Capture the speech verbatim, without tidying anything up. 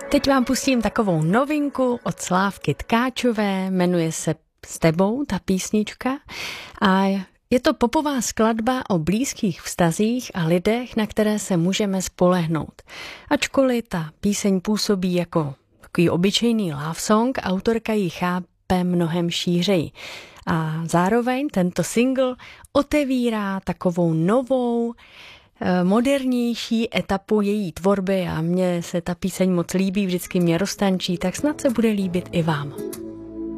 Teď vám pustím takovou novinku od Slávky Tkáčové, jmenuje se S tebou, ta písnička, a je to popová skladba o blízkých vztazích a lidech, na které se můžeme spolehnout. Ačkoliv ta píseň působí jako takový obyčejný love song, autorka ji chápe mnohem šířeji. A zároveň tento single otevírá takovou novou, modernější etapu její tvorby a mně se ta píseň moc líbí, vždycky mě roztančí, tak snad se bude líbit i vám.